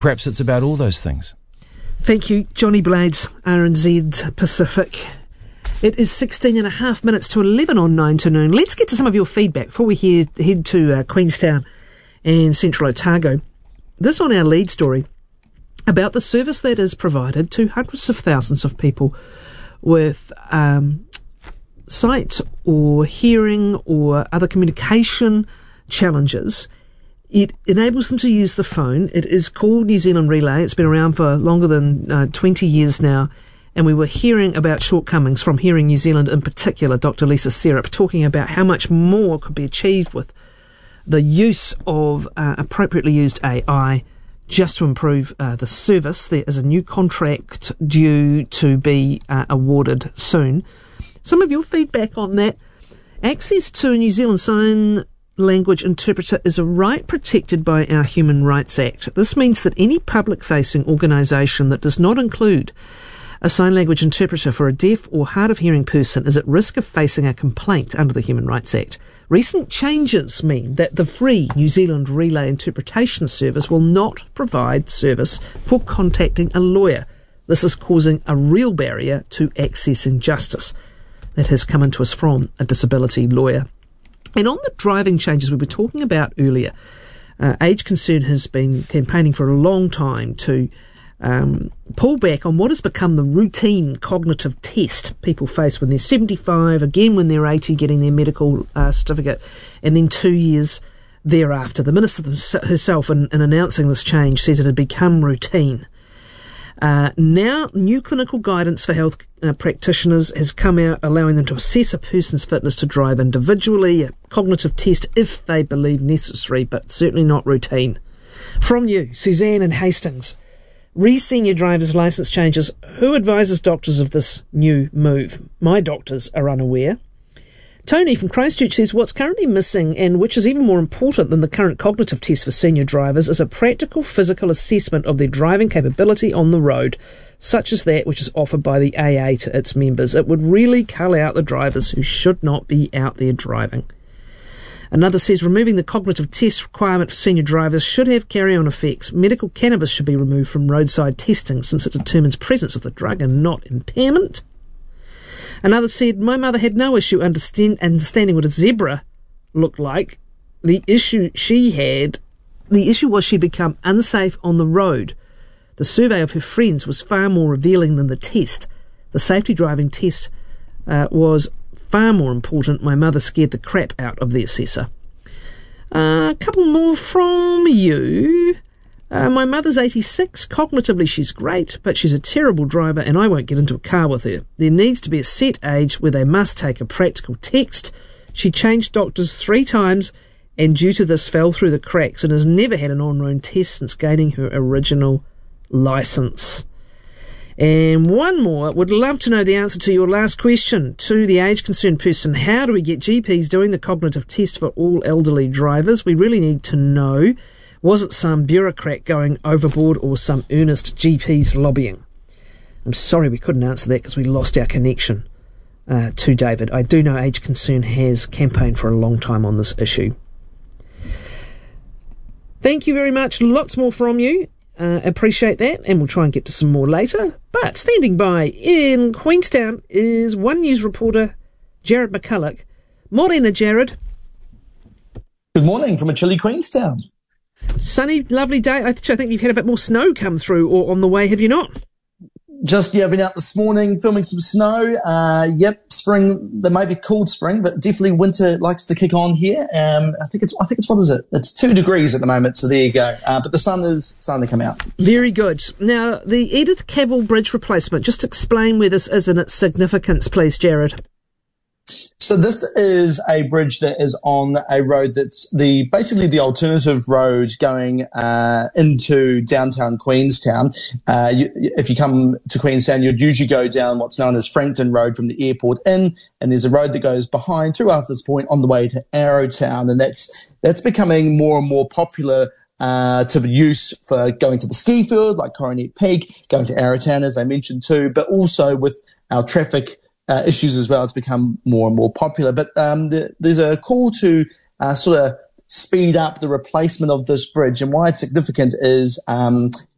perhaps it's about all those things. Thank you, Johnny Blades, RNZ Pacific. It is 16 and a half minutes to 11 on 9 to noon. Let's get to some of your feedback before we head to Queenstown and Central Otago. This on our lead story about the service that is provided to hundreds of thousands of people with sight or hearing or other communication challenges. It enables them to use the phone. It is called New Zealand Relay. It's been around for longer than 20 years now. And we were hearing about shortcomings from Hearing New Zealand in particular, Dr. Lisa Serup, talking about how much more could be achieved with the use of appropriately used AI just to improve the service. There is a new contract due to be awarded soon. Some of your feedback on that. Access to a New Zealand Sign Language interpreter is a right protected by our Human Rights Act. This means that any public-facing organisation that does not include a sign language interpreter for a deaf or hard of hearing person is at risk of facing a complaint under the Human Rights Act. Recent changes mean that the free New Zealand Relay Interpretation Service will not provide service for contacting a lawyer. This is causing a real barrier to accessing justice. That has come into us from a disability lawyer. And on the driving changes we were talking about earlier, Age Concern has been campaigning for a long time to pull back on what has become the routine cognitive test people face when they're 75, again when they're 80, getting their medical certificate, and then 2 years thereafter. The Minister herself, in announcing this change, says it had become routine. Now, new clinical guidance for health practitioners has come out, allowing them to assess a person's fitness to drive individually, a cognitive test if they believe necessary, but certainly not routine. From you, Suzanne and Hastings. Re-senior driver's licence changes. Who advises doctors of this new move? My doctors are unaware. Tony from Christchurch says what's currently missing, and which is even more important than the current cognitive test for senior drivers, is a practical physical assessment of their driving capability on the road, such as that which is offered by the AA to its members. It would really cull out the drivers who should not be out there driving. Another says removing the cognitive test requirement for senior drivers should have carry-on effects. Medical cannabis should be removed from roadside testing since it determines presence of the drug and not impairment. Another said, my mother had no issue understanding what a zebra looked like. The issue was she'd become unsafe on the road. The survey of her friends was far more revealing than the test. The safety driving test was far more important. My mother scared the crap out of the assessor. A couple more from you. My mother's 86. Cognitively, she's great, but she's a terrible driver, and I won't get into a car with her. There needs to be a set age where they must take a practical test. She changed doctors 3 times, and due to this fell through the cracks and has never had an on-road test since gaining her original licence. And one more, would love to know the answer to your last question to the age concerned person. How do we get GPs doing the cognitive test for all elderly drivers? We really need to know. Was it some bureaucrat going overboard or some earnest GPs lobbying? I'm sorry we couldn't answer that because we lost our connection to David. I do know Age Concern has campaigned for a long time on this issue. Thank you very much. Lots more from you. Appreciate that, and we'll try and get to some more later. But standing by in Queenstown is One News reporter Jared McCulloch. Morena, Jared. Good morning from a chilly Queenstown. Sunny, lovely day. I think you've had a bit more snow come through or on the way, have you not? I've been out this morning filming some snow. Spring. There may be cold spring, but definitely winter likes to kick on here. I think it's what is it? It's 2 degrees at the moment, so there you go. But the sun is starting to come out. Very good. Now, the Edith Cavell Bridge replacement. Just explain where this is and its significance, please, Jared. So this is a bridge that is on a road that's basically the alternative road going into downtown Queenstown. If you come to Queenstown, you'd usually go down what's known as Frankton Road from the airport in, and there's a road that goes behind through Arthur's Point on the way to Arrowtown, and that's becoming more and more popular to use for going to the ski field like Coronet Peak, going to Arrowtown, as I mentioned too, but also with our traffic issues as well. It's become more and more popular. But there's a call to sort of speed up the replacement of this bridge. And why it's significant is